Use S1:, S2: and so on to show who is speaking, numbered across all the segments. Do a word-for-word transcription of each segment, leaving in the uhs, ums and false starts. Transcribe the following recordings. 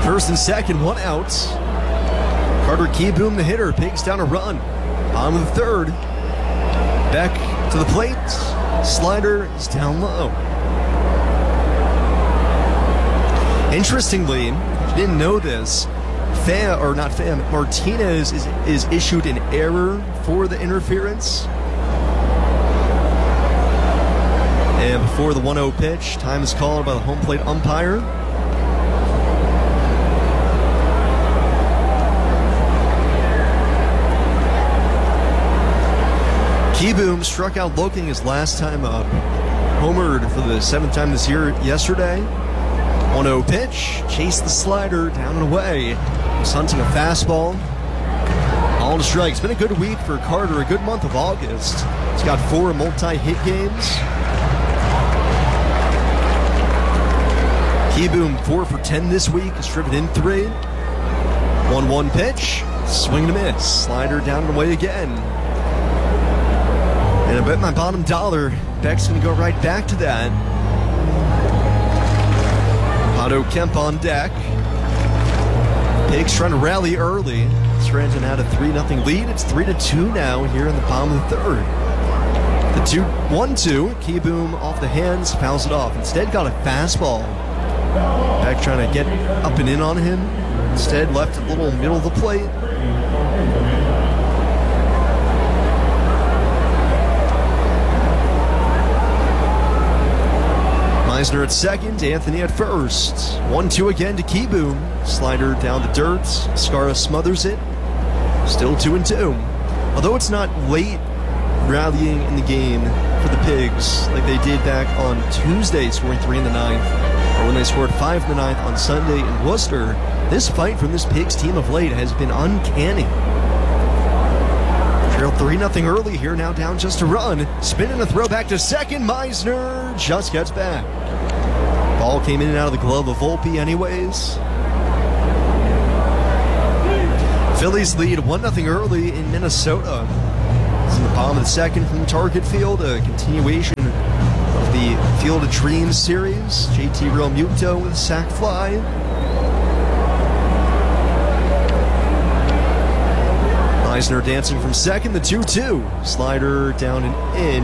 S1: First and second, one out. Carter Kieboom, the hitter, Pigs down a run. Bottom of the third. Back to the plate. Slider is down low. Interestingly, if you didn't know this, Fam, or not Fam, Martinez is, is issued an error for the interference. And before the one oh pitch, time is called by the home plate umpire. Kieboom struck out Loking his last time up. Homered for the seventh time this year yesterday. one oh pitch, chased the slider down and away. He's hunting a fastball. All on a strike. It's been a good week for Carter, a good month of August. He's got four multi-hit games. Kieboom four for ten this week, has driven in three. one one pitch, swing and a miss. Slider down and away again. And I bet my bottom dollar, Beck's going to go right back to that. Otto Kemp on deck. Pigs trying to rally early. Scranton had a three nothing lead. It's three to two now here in the bottom of the third. The two one two, Kieboom off the hands, fouls it off. Instead got a fastball. Beck trying to get up and in on him. Instead left a little middle of the plate. Meisner at second, Anthony at first. one two again to Kieboom. Slider down the dirt. Skara smothers it. Still two and two. Although it's not late rallying in the game for the Pigs like they did back on Tuesday, scoring three in the ninth, or when they scored five in the ninth on Sunday in Worcester, this fight from this Pigs team of late has been uncanny. Trailed three nothing early here, now down just a run. Spinning a throw back to second. Meisner just gets back. Ball came in and out of the glove of Volpe anyways. Phillies lead one nothing early in Minnesota. It's in the bottom of the second from Target Field, a continuation of the Field of Dreams series. J T Realmuto with a sac fly. Meisner dancing from second, the two two. Slider down and in.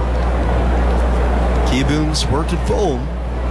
S1: Kieboom's worked at full.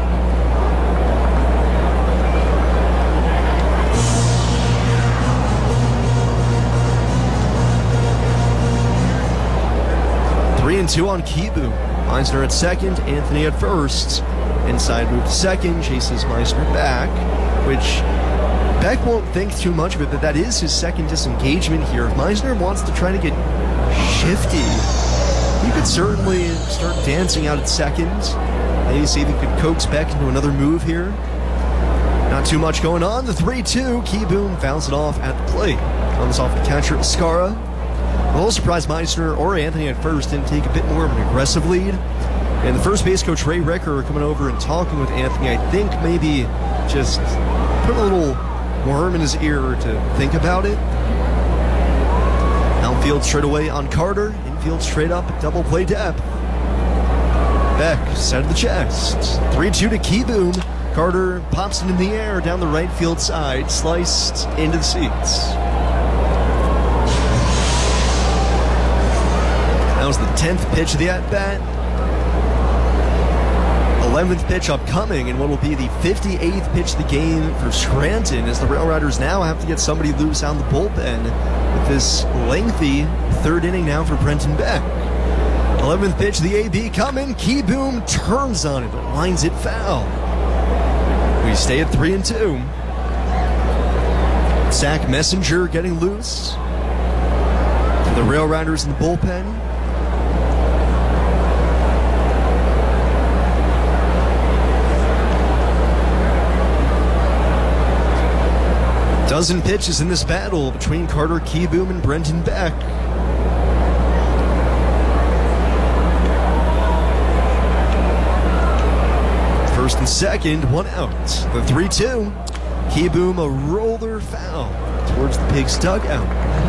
S1: Three and two on Kieboom. Meisner at second, Anthony at first. Inside move to second, chases Meisner back, which Beck won't think too much of it, but that is his second disengagement here. If Meisner wants to try to get shifty, he could certainly start dancing out at second. Maybe see if he could coax Beck into another move here. Not too much going on. The three two, Kieboom fouls it off at the plate. Comes off the catcher, Skara. A little surprised Meisner or Anthony at first didn't take a bit more of an aggressive lead. And the first base coach, Ray Ricker, coming over and talking with Anthony, I think maybe just put a little worm in his ear to think about it. Outfield straight away on Carter. Infield straight up, double play depth. Beck, set of the chest. three two to Kieboom. Carter pops it in the air down the right field side, sliced into the seats. That was the tenth pitch of the at-bat. eleventh pitch upcoming, and what will be the fifty-eighth pitch of the game for Scranton, as the Rail Riders now have to get somebody loose out of the bullpen with this lengthy third inning now for Brenton Beck. eleventh pitch of the A B coming. Kieboom turns on it, but lines it foul. We stay at three and two. Zach Messenger getting loose. The Rail Riders in the bullpen. Dozen pitches in this battle between Carter Kieboom and Brenton Beck. First and second, one out. The three two. Kieboom, a roller foul towards the Pigs' dugout.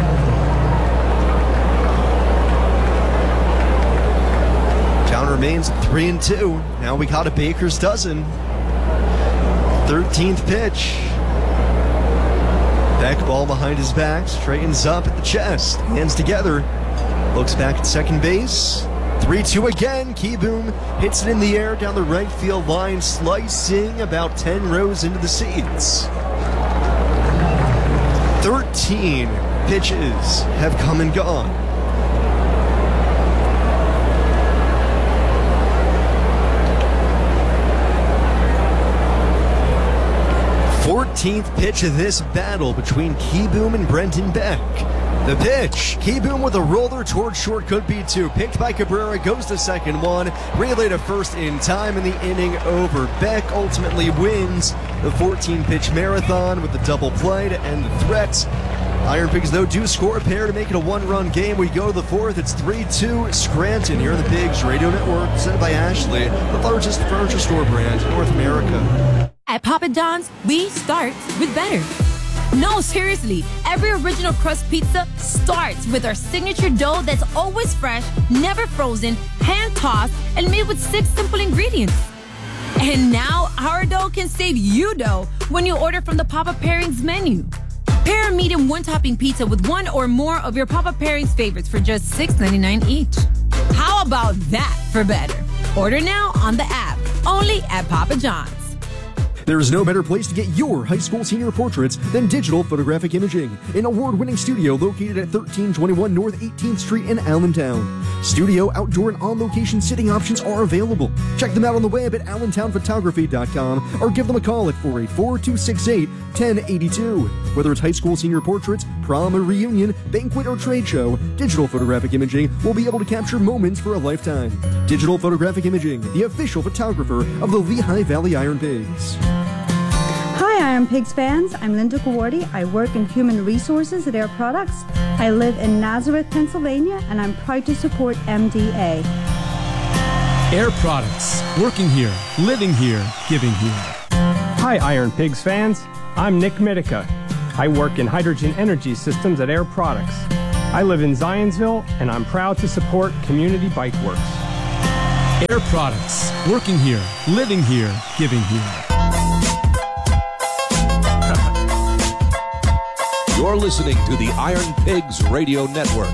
S1: Count remains at three and two. Now we got a baker's dozen. thirteenth pitch. Beck, ball behind his back, straightens up at the chest, hands together, looks back at second base. three two again. Kieboom hits it in the air down the right field line, slicing about ten rows into the seats. thirteen pitches have come and gone. fourteenth pitch of this battle between Kieboom and Brenton Beck. The pitch, Kieboom with a roller towards short, could be two. Picked by Cabrera, goes to second one. Relay to first in time, and the inning over. Beck ultimately wins the fourteen-pitch marathon with the double play to end the threat. Iron Pigs, though, do score a pair to make it a one-run game. We go to the fourth. It's three two Scranton here in the Pigs Radio Network, presented by Ashley, the largest furniture store brand in North America.
S2: At Papa John's, we start with better. No, seriously, every original crust pizza starts with our signature dough that's always fresh, never frozen, hand-tossed, and made with six simple ingredients. And now, our dough can save you dough when you order from the Papa Pairings menu. Pair a medium one-topping pizza with one or more of your Papa Pairings favorites for just six ninety-nine each. How about that for better? Order now on the app, only at Papa John's.
S1: There is no better place to get your high school senior portraits than Digital Photographic Imaging, an award-winning studio located at thirteen twenty-one North eighteenth Street in Allentown. Studio, outdoor, and on-location sitting options are available. Check them out on the web at allentown photography dot com or give them a call at four eight four, two six eight, one zero eight two. Whether it's high school senior portraits, prom or reunion, banquet or trade show, Digital Photographic Imaging will be able to capture moments for a lifetime. Digital Photographic Imaging, the official photographer of the Lehigh Valley Iron Pigs.
S3: Hi Iron Pigs fans, I'm Linda Gawardi. I work in human resources at Air Products. I live in Nazareth, Pennsylvania, and I'm proud to support M D A.
S4: Air Products, working here, living here, giving here.
S5: Hi Iron Pigs fans, I'm Nick Mitica. I work in hydrogen energy systems at Air Products. I live in Zionsville, and I'm proud to support Community Bike Works.
S4: Air Products, working here, living here, giving here.
S6: You're listening to the Iron Pigs Radio Network.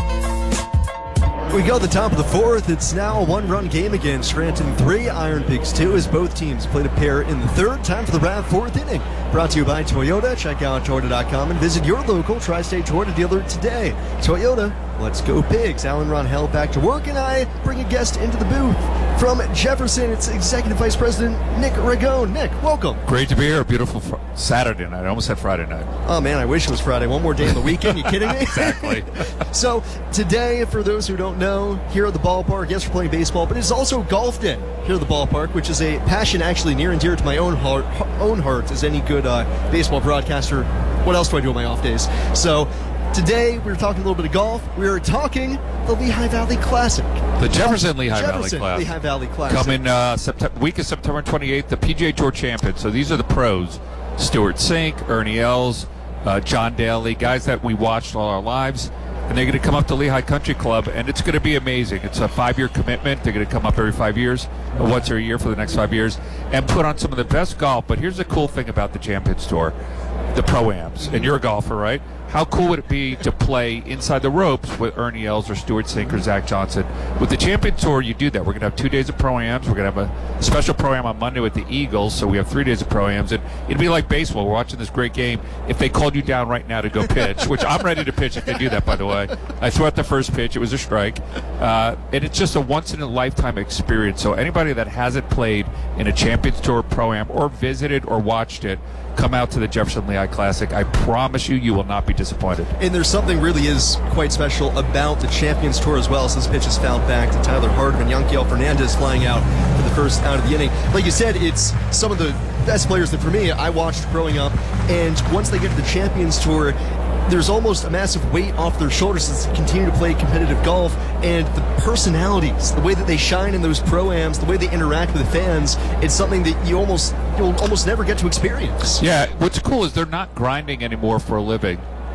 S1: We go to the top of the fourth. It's now a one-run game again. Scranton three, Iron Pigs two, as both teams played a pair in the third. Time for the round fourth inning. Brought to you by Toyota. Check out Toyota dot com and visit your local Tri-State Toyota dealer today. Toyota, let's go Pigs. Alan Ronhell back to work, and I bring a guest into the booth. From Jefferson, it's Executive Vice President Nick Ragone. Nick, welcome.
S7: Great to be here. Beautiful fr- Saturday night. I almost said Friday night.
S1: Oh, man, I wish it was Friday. One more day of the weekend. You kidding me?
S7: Exactly.
S1: So today, for those who don't know, here at the ballpark, yes, we're playing baseball, but it's also golf day here at the ballpark, which is a passion actually near and dear to my own heart, own heart as any good uh, baseball broadcaster. What else do I do on my off days? So today, we were talking a little bit of golf. We were talking the Lehigh Valley Classic.
S7: The Jefferson Lehigh
S1: Jefferson
S7: Valley Classic.
S1: Lehigh Valley Classic.
S7: Coming uh, September, week of September twenty-eighth, the P G A Tour champion. So these are the pros. Stuart Sink, Ernie Els, uh, John Daly, guys that we watched all our lives. And they're going to come up to Lehigh Country Club, and it's going to be amazing. It's a five-year commitment. They're going to come up every five years, or once a year for the next five years, and put on some of the best golf. But here's the cool thing about the Champions Tour, the Pro-Ams. And you're a golfer, right? How cool would it be to play inside the ropes with Ernie Els or Stuart Sink or Zach Johnson? With the Champion Tour, you do that. We're going to have two days of Pro-Ams. We're going to have a special Pro-Am on Monday with the Eagles, so we have three days of Pro-Ams. And it'd be like baseball. We're watching this great game. If they called you down right now to go pitch, which I'm ready to pitch if they do that, by the way. I threw out the first pitch. It was a strike. Uh, and it's just a once-in-a-lifetime experience. So anybody that hasn't played in a Champions Tour Pro-Am or visited or watched it, come out to the Jefferson Lehigh Classic. I promise you, you will not be disappointed.
S1: And there's something really is quite special about the Champions Tour as well. Since pitch is fouled back to Tyler Hardiman, Yanquiel Fernandez flying out for the first out of the inning. Like you said, it's some of the best players that, for me, I watched growing up. And once they get to the Champions Tour, there's almost a massive weight off their shoulders as they continue to play competitive golf, and the personalities, the way that they shine in those pro-ams, the way they interact with the fans, it's something that you almost you'll almost never get to experience.
S7: Yeah, what's cool is they're not grinding anymore for a living.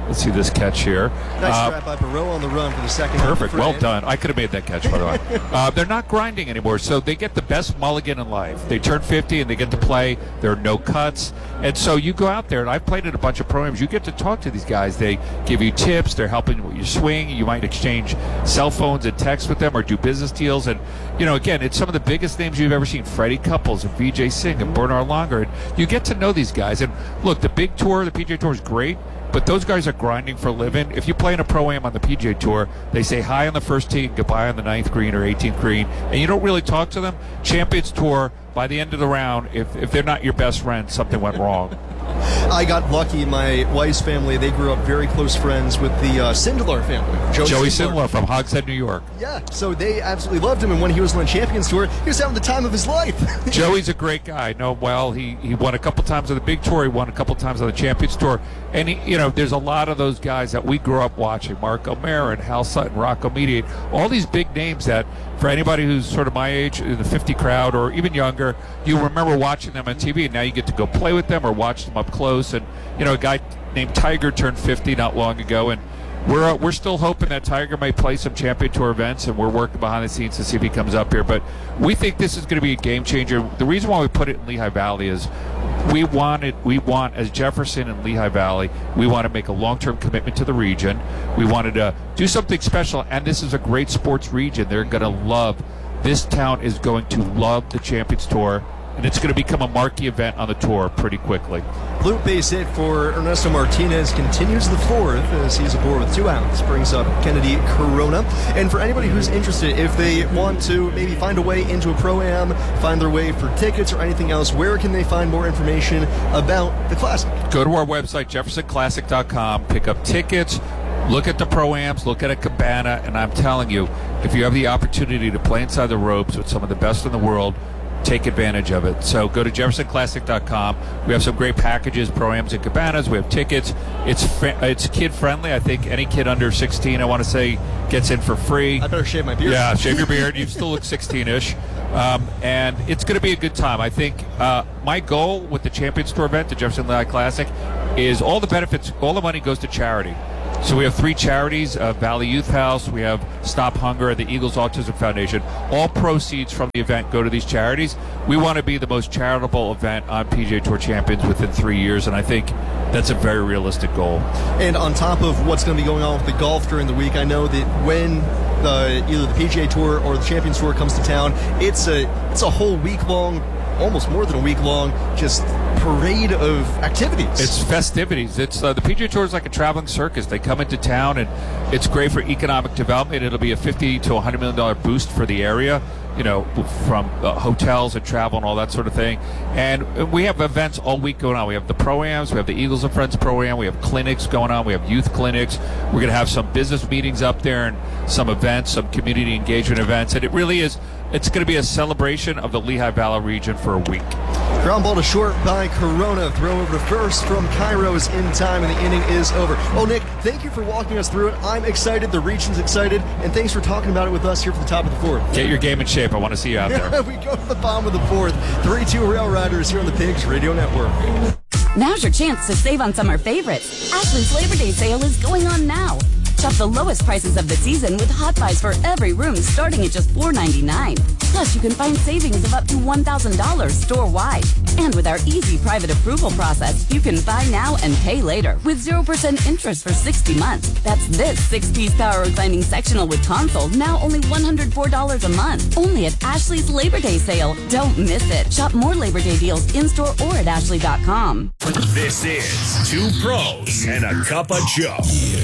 S7: Let's see this catch here.
S1: Nice
S7: uh,
S1: trap by Barreau on the run for the second.
S7: Perfect. Well done. I could have made that catch, by the way. Uh, they're not grinding anymore, so they get the best mulligan in life. They turn fifty and they get to play. There are no cuts. And so you go out there, and I've played at a bunch of programs. You get to talk to these guys. They give you tips. They're helping with your swing. You might exchange cell phones and text with them or do business deals. And, you know, again, it's some of the biggest names you've ever seen. Freddie Couples and Vijay Singh and Bernard Langer. And you get to know these guys. And, look, the big tour, the P G A Tour is great. But those guys are grinding for a living. If you play in a Pro-Am on the P G A Tour, they say hi on the first tee, goodbye on the ninth green or eighteenth green, and you don't really talk to them. Champions Tour, by the end of the round, if, if they're not your best friend, something went wrong.
S1: I got lucky. My wife's family, they grew up very close friends with the uh, Sindelar family. Joey,
S7: Joey
S1: Sindelar.
S7: Sindelar from Hogshead, New York.
S1: Yeah, so they absolutely loved him, and when he was on the Champions Tour, he was having the time of his life.
S7: Joey's a great guy. I know well. He, he won a couple times on the Big Tour. He won a couple times on the Champions Tour. And, he, you know, there's a lot of those guys that we grew up watching. Mark O'Meara, Hal Sutton, Rocco Mediate, all these big names that, for anybody who's sort of my age, in the fifty crowd or even younger, you remember watching them on T V, and now you get to go play with them or watch them up close. And, you know, a guy named Tiger turned fifty not long ago, and we're uh, we're still hoping that Tiger may play some Champion Tour events, and we're working behind the scenes to see if he comes up here. But we think this is going to be a game changer. The reason why we put it in Lehigh Valley is we wanted, we want, as Jefferson and Lehigh Valley, we want to make a long-term commitment to the region. We wanted to do something special, and this is a great sports region. They're going to love, this town is going to love the Champions Tour, and it's going to become a marquee event on the tour pretty quickly.
S1: Blue base hit for Ernesto Martinez continues the fourth as he's aboard with two outs. Brings up Kennedy Corona. And for anybody who's interested, if they want to maybe find a way into a Pro-Am, find their way for tickets or anything else, where can they find more information about the Classic?
S7: Go to our website, jefferson classic dot com, pick up tickets, look at the Pro-Ams, look at a cabana, and I'm telling you, if you have the opportunity to play inside the ropes with some of the best in the world, take advantage of it. So go to jefferson classic dot com. We have some great packages, Pro-Ams and cabanas. We have tickets. It's fa- it's kid-friendly. I think any kid under sixteen, I want to say, gets in for free.
S1: I better shave my beard.
S7: Yeah, shave your beard. You still look sixteen-ish. Um, and it's going to be a good time. I think uh, my goal with the Champions Tour event, the Jefferson Lehigh Classic, is all the benefits, all the money goes to charity. So we have three charities, uh, Valley Youth House, we have Stop Hunger, the Eagles Autism Foundation. All proceeds from the event go to these charities. We want to be the most charitable event on P G A Tour Champions within three years, and I think that's a very realistic goal.
S1: And on top of what's going to be going on with the golf during the week, I know that when the, either the P G A Tour or the Champions Tour comes to town, it's a it's a whole week-long, almost more than a week-long, just parade of activities.
S7: It's festivities. It's uh, the P G A Tour is like a traveling circus. They come into town, and it's great for economic development. It'll be a fifty to one hundred million dollars boost for the area, you know, from uh, hotels and travel and all that sort of thing. And we have events all week going on. We have the Pro-Ams, we have the Eagles and Friends Pro-Am, we have clinics going on, we have youth clinics. We're going to have some business meetings up there and some events, some community engagement events. And it really is, it's going to be a celebration of the Lehigh Valley region for a week.
S1: Ground ball to short by Corona. Throw over to first from Kairos in time, and the inning is over. Oh, Nick, thank you for walking us through it. I'm excited. The region's excited. And thanks for talking about it with us here for the top of the fourth.
S7: Get your game in shape. I want to see you out there.
S1: We go to the bottom of the fourth. three two Rail Riders here on the Pigs Radio Network.
S8: Now's your chance to save on summer favorites. Ashley's Labor Day sale is going on now. Shop the lowest prices of the season with hot buys for every room starting at just four ninety-nine. Plus, you can find savings of up to one thousand dollars store-wide. And with our easy private approval process, you can buy now and pay later with zero percent interest for sixty months. That's this six-piece power reclining sectional with console, now only one hundred four dollars a month. Only at Ashley's Labor Day sale. Don't miss it. Shop more Labor Day deals in-store or at ashley dot com.
S9: This is Two Pros and a Cup of Joe.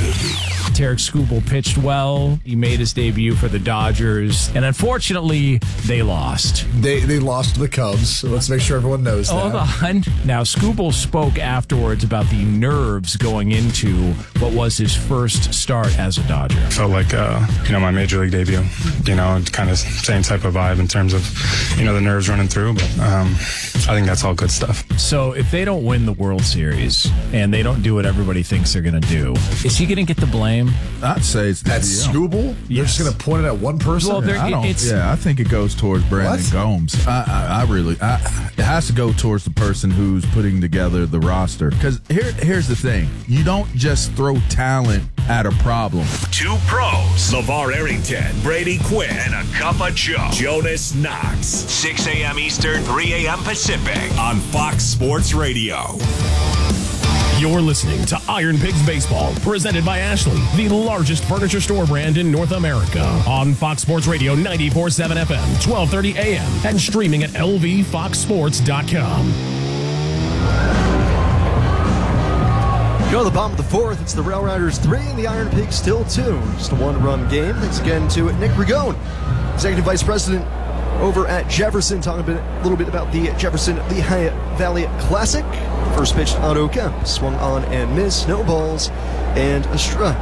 S10: Tarek Skubal pitched well. He made his debut for the Dodgers, and unfortunately, they lost.
S11: They they lost to the Cubs, so let's make sure everyone knows
S10: Hold
S11: that.
S10: Hold on. Now, Skubal spoke afterwards about the nerves going into what was his first start as a Dodger.
S12: Felt like, uh, you know, my major league debut. You know, kind of same type of vibe in terms of, you know, the nerves running through. But um, I think that's all good stuff.
S10: So if they don't win the World Series and they don't do what everybody thinks they're going to do, is he going to get the blame?
S13: I'd say it's
S11: At Scooble? You're just going to point it at one person?
S10: Well,
S13: I don't,
S10: it's,
S13: yeah, I think it goes towards Brandon
S11: What?
S13: Gomes. I, I, I really, I, it has to go towards the person who's putting together the roster. Because here, here's the thing: you don't just throw talent at a problem.
S9: Two pros, LeVar Arrington, Brady Quinn, and a cup of Joe, Jonas Knox. six a.m. Eastern, three a.m. Pacific on Fox Sports Radio.
S14: You're listening to Iron Pigs Baseball, presented by Ashley, the largest furniture store brand in North America. On Fox Sports Radio ninety-four point seven F M, twelve thirty A M, and streaming at L V fox sports dot com.
S1: Go to the bottom of the fourth. It's the Rail Riders three and the Iron Pigs still two. Just a one-run game. Thanks again to Nick Ragone, Executive Vice President over at Jefferson, talking a, bit, a little bit about the Jefferson Lehigh Valley Classic. First pitch to Otto Kemp. Swung on and missed. No balls and a strike.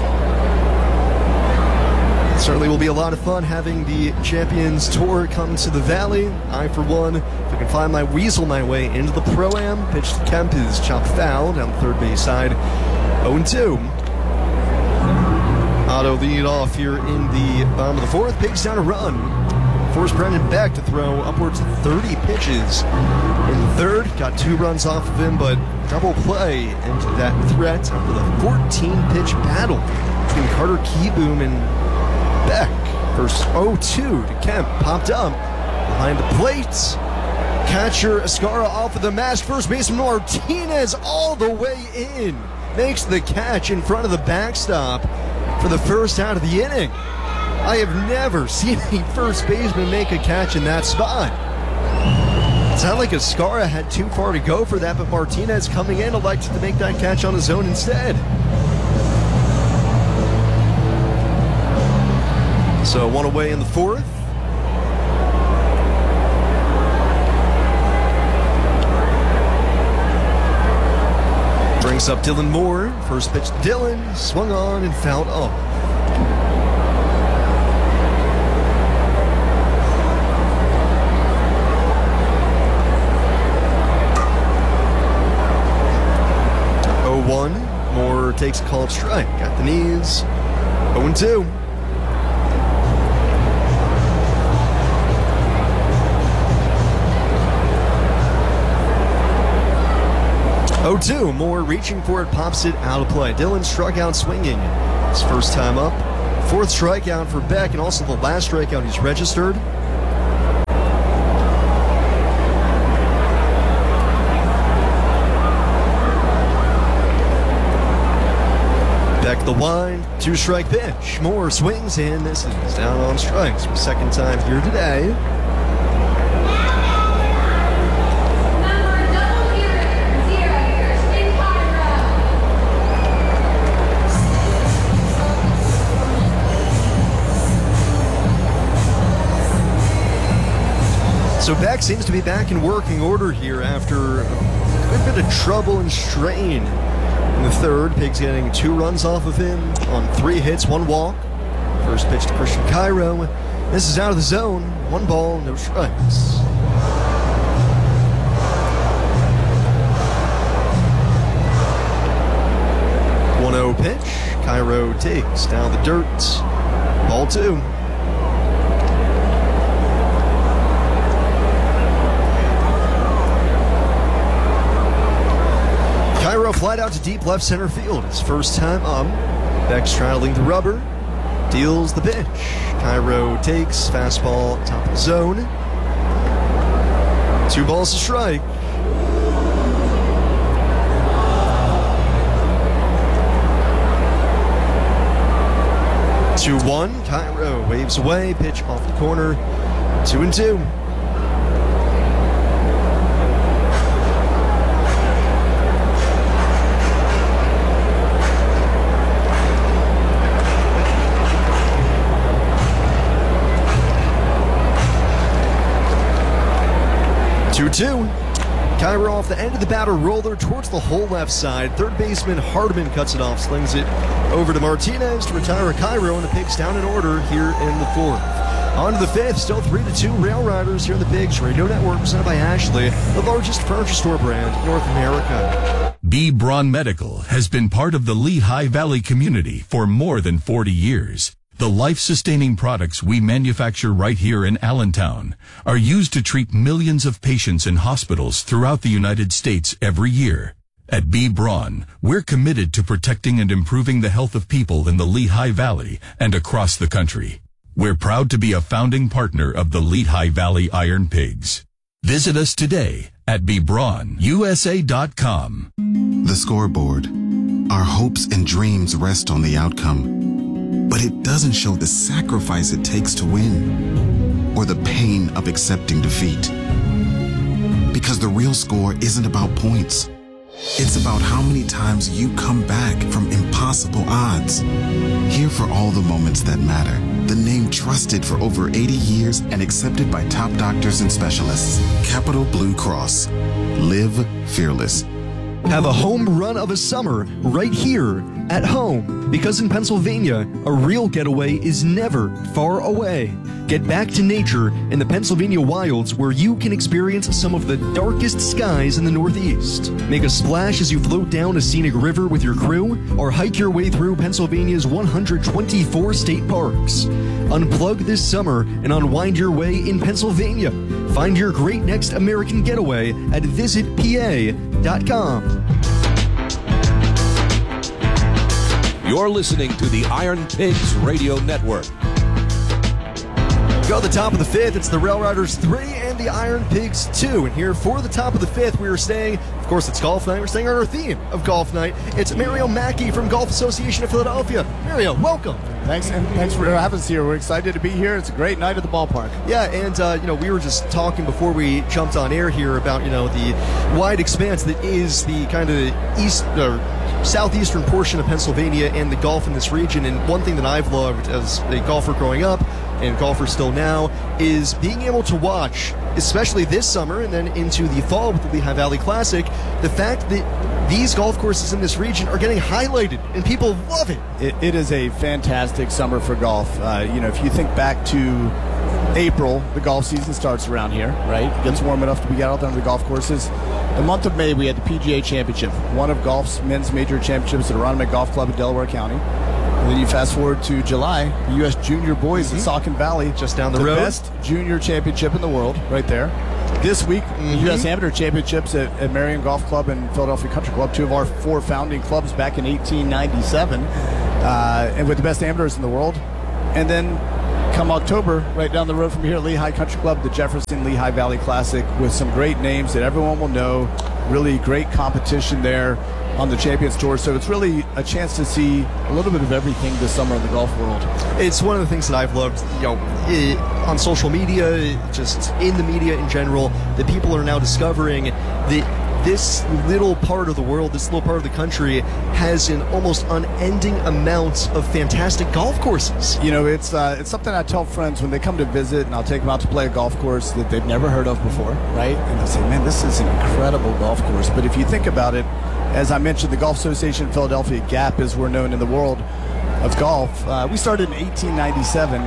S1: Certainly will be a lot of fun having the Champions Tour come to the Valley. I, for one, if I can find my weasel my way into the Pro-Am. Pitch to Kemp is chopped foul down the third base side. oh and two. Otto lead off here in the bottom of the fourth. Pigs down a run. Forced Brendan Beck to throw upwards of thirty pitches in the third. Got two runs off of him, but double play into that threat after the fourteen-pitch battle between Carter Kieboom and Beck. First oh two to Kemp. Popped up behind the plate. Catcher Escara off of the mask. First baseman Martinez all the way in. Makes the catch in front of the backstop for the first out of the inning. I have never seen a first baseman make a catch in that spot. It's not like Escara had too far to go for that, but Martinez coming in elected to make that catch on his own instead. So one away in the fourth. Brings up Dylan Moore. First pitch to Dylan. Swung on and fouled off. oh one. Moore takes a called strike. Got the knees. oh and two. oh two, Moore reaching for it, pops it out of play. Dylan struck out swinging his first time up. Fourth strikeout for Beck, and also the last strikeout he's registered. Beck the wind, two strike pitch. Moore swings and misses. Down on strikes for the second time here today. So Beck seems to be back in working order here after a good bit of trouble and strain in the third. Pigs getting two runs off of him on three hits, one walk. First pitch to Christian Cairo. This is out of the zone. One ball, no strikes. one oh pitch. Cairo takes down the dirt. Ball two. Cairo flied out to deep left center field. His first time up. Beck straddling the rubber. Deals the pitch. Cairo takes. Fastball top of the zone. Two balls to strike. two one. Cairo waves away. Pitch off the corner. Two and two. two two. Cairo off the end of the batter roller towards the whole left side. Third baseman Hardiman cuts it off, slings it over to Martinez to retire Cairo, and the Pigs down in order here in the fourth. On to the fifth, still three to two Rail Riders here on the Pigs Radio Network, presented by Ashley, the largest furniture store brand in North America.
S15: B. Braun Medical has been part of the Lehigh Valley community for more than forty years. The life-sustaining products we manufacture right here in Allentown are used to treat millions of patients in hospitals throughout the United States every year. At B. Braun, we're committed to protecting and improving the health of people in the Lehigh Valley and across the country. We're proud to be a founding partner of the Lehigh Valley Iron Pigs. Visit us today at b braun u s a dot com.
S16: The scoreboard. Our hopes and dreams rest on the outcome, but it doesn't show the sacrifice it takes to win or the pain of accepting defeat. Because the real score isn't about points. It's about how many times you come back from impossible odds. Here for all the moments that matter. The name trusted for over eighty years and accepted by top doctors and specialists. Capital Blue Cross. Live fearless.
S1: Have a home run of a summer right here at home, because in Pennsylvania, a real getaway is never far away. Get back to nature in the Pennsylvania wilds, where you can experience some of the darkest skies in the Northeast. Make a splash as you float down a scenic river with your crew, or hike your way through Pennsylvania's one hundred twenty-four state parks. Unplug this summer and unwind your way in Pennsylvania. Find your great next American getaway at visit p a dot com.
S6: You're listening to the Iron Pigs Radio Network.
S1: Go to the top of the fifth. It's the Rail Riders three and the Iron Pigs two. And here for the top of the fifth, we are staying, of course, it's golf night. We're staying on our theme of golf night. It's Mario Mackey from Golf Association of Philadelphia. Mario, welcome.
S17: Thanks, and thanks for having us here. We're excited to be here. It's a great night at the ballpark.
S1: Yeah, and uh, you know, we were just talking before we jumped on air here about, you know, the wide expanse that is the kind of east or southeastern portion of Pennsylvania and the golf in this region. And one thing that I've loved as a golfer growing up and golfer still now is being able to watch, especially this summer and then into the fall with the Lehigh Valley Classic, the fact that these golf courses in this region are getting highlighted and people love it.
S17: It, it is a fantastic summer for golf. Uh, you know, if you think back to April, the golf season starts around here, right? It gets warm enough to be out there on the golf courses. The month of May, we had the P G A Championship, one of golf's men's major championships at Aronimink Golf Club in Delaware County. And then you fast forward to July, the U S Junior Boys mm-hmm. at Saucon Valley.
S1: Just down the, the
S17: road. The
S1: road.
S17: best junior championship in the world, right there. This week, mm-hmm. the U S Amateur Championships at, at Marion Golf Club and Philadelphia Country Club, two of our four founding clubs back in eighteen ninety-seven, uh, and with the best amateurs in the world. And then come October, right down the road from here at Lehigh Country Club, the Jefferson Lehigh Valley Classic with some great names that everyone will know. Really great competition there on the Champions Tour. So it's really a chance to see a little bit of everything this summer in the golf world.
S1: It's one of the things that I've loved, you know, it, on social media, just in the media in general, that people are now discovering that this little part of the world, this little part of the country, has an almost unending amount of fantastic golf courses.
S17: You know, it's uh, it's something I tell friends when they come to visit, and I'll take them out to play a golf course that they've never heard of before, right? And they'll say, man, this is an incredible golf course. But if you think about it, as I mentioned, the Golf Association of Philadelphia, GAP, as we're known in the world of golf, uh, we started in eighteen ninety-seven,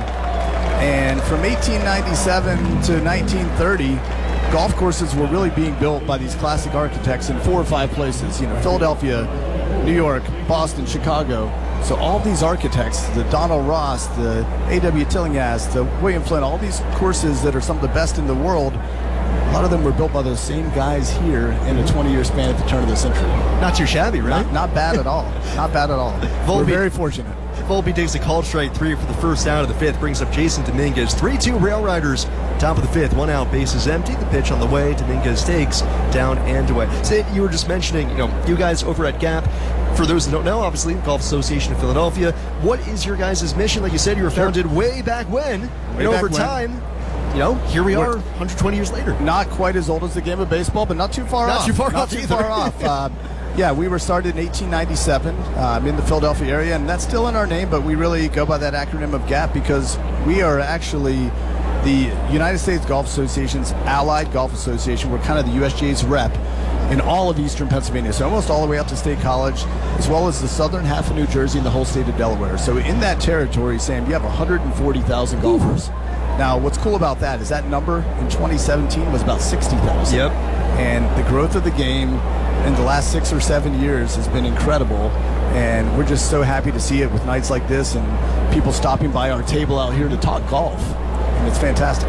S17: and from eighteen ninety-seven to nineteen thirty, golf courses were really being built by these classic architects in four or five places. You know, Philadelphia, New York, Boston, Chicago. So all these architects, the Donald Ross, the A W Tillinghast, the William Flynn, all these courses that are some of the best in the world, a lot of them were built by those same guys here in a twenty-year span at the turn of the century.
S1: Not too shabby, right?
S17: Not, not bad at all. Not bad at all.
S1: Volpe,
S17: we're very fortunate.
S1: Volpe digs a call strike three for the first out of the fifth, brings up Jason Dominguez. three two Rail Riders, top of the fifth, one out, bases empty. The pitch on the way, Dominguez takes down and away. So you were just mentioning, you know, you guys over at GAP. For those that don't know, obviously, Golf Association of Philadelphia. What is your guys' mission? Like you said, you were founded sure. way back when, way and back over when. time. You know, here we are, one hundred twenty years later.
S17: Not quite as old as the game of baseball, but not too far
S1: not
S17: off.
S1: Too far
S17: not
S1: off
S17: too
S1: either.
S17: far off. Uh, yeah, we were started in eighteen ninety-seven um, in the Philadelphia area, and that's still in our name, but we really go by that acronym of GAP because we are actually the United States Golf Association's Allied Golf Association. We're kind of the U S G A's rep in all of eastern Pennsylvania, so almost all the way up to State College, as well as the southern half of New Jersey and the whole state of Delaware. So in that territory, Sam, you have one hundred forty thousand golfers. Now, what's cool about that is that number in twenty seventeen was about sixty thousand.
S1: Yep.
S17: And the growth of the game in the last six or seven years has been incredible. And we're just so happy to see it with nights like this and people stopping by our table out here to talk golf. And it's fantastic.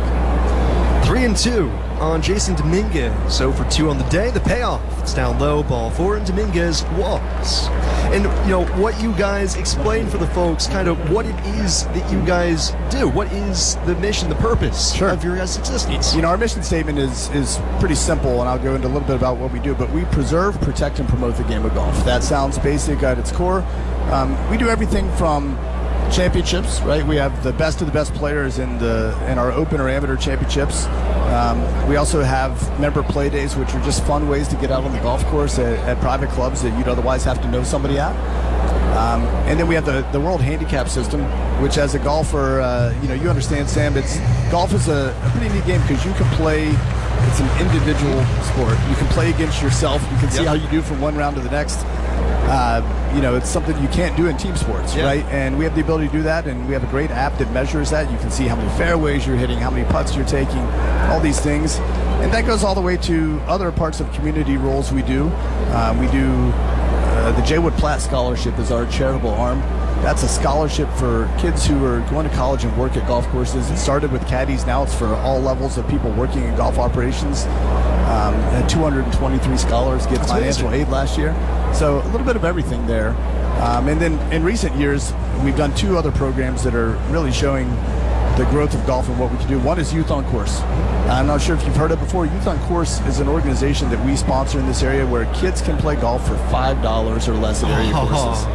S1: Three and two on Jason Dominguez. So for two on the day, the payoff. It's down low, ball four, and Dominguez walks. And, you know, what you guys explain for the folks, kind of what it is that you guys do. What is the mission, the purpose
S17: sure.
S1: of your guys' existence?
S17: You know, our mission statement is is pretty simple, and I'll go into a little bit about what we do, but we preserve, protect, and promote the game of golf. That sounds basic at its core. Um, we do everything from championships, right? We have the best of the best players in the in our open or amateur championships. Um, we also have member play days, which are just fun ways to get out on the golf course at, at private clubs that you'd otherwise have to know somebody at. Um, and then we have the, the World Handicap System, which as a golfer, uh, you know, you understand, Sam, it's golf is a, a pretty neat game because you can play, it's an individual sport. You can play against yourself. You can see
S1: Yep.
S17: how you do from one round to the next. Uh, you know, it's something you can't do in team sports,
S1: Yeah.
S17: right? And we have the ability to do that, and we have a great app that measures that. You can see how many fairways you're hitting, how many putts you're taking, all these things. And that goes all the way to other parts of community roles we do. Um, we do uh, the Jaywood Platt Scholarship is our charitable arm. That's a scholarship for kids who are going to college and work at golf courses. It started with caddies. Now it's for all levels of people working in golf operations. Um, and two hundred twenty-three scholars get
S1: That's
S17: financial
S1: amazing.
S17: aid last year. So a little bit of everything there. Um, and then in recent years, we've done two other programs that are really showing the growth of golf and what we can do. One is Youth on Course. I'm not sure if you've heard it before. Youth on Course is an organization that we sponsor in this area where kids can play golf for five dollars or less at area
S1: Oh.
S17: courses.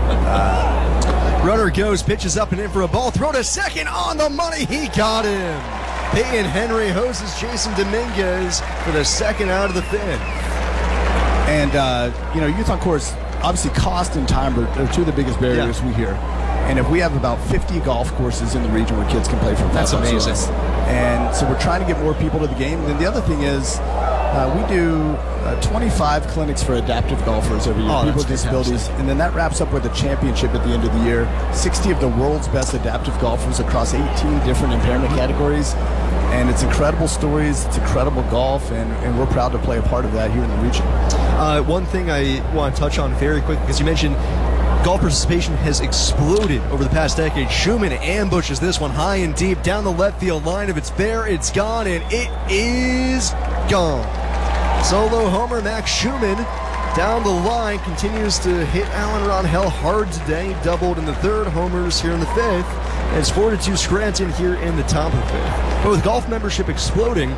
S17: Uh,
S1: Runner goes, pitches up and in for a ball, throw to second on the money, he got him. Peyton Henry hoses Jason Dominguez for the second out of the fifth.
S17: And, uh, you know, Youth on Course, obviously cost and time are, are two of the biggest barriers
S1: Yeah.
S17: we hear. And if we have about fifty golf courses in the region where kids can play for
S1: That's
S17: five bucks or
S1: amazing.
S17: less. And so we're trying to get more people to the game. And then the other thing is uh, we do uh, twenty-five clinics for adaptive golfers every year,
S1: Oh,
S17: people
S1: that's
S17: with disabilities.
S1: fantastic.
S17: And then that wraps up with a championship at the end of the year. sixty of the world's best adaptive golfers across eighteen different impairment categories. And it's incredible stories, it's incredible golf, and, and we're proud to play a part of that here in the region.
S1: Uh, one thing I want to touch on very quick, because you mentioned golf participation has exploded over the past decade. Schumann ambushes this one high and deep down the left field line. If it's there, it's gone, and it is gone. Solo homer, Max Schumann down the line continues to hit Alan Ronhell hard today. Doubled in the third, homers here in the fifth. And it's four to two Scranton here in the top of the fifth. But with golf membership exploding,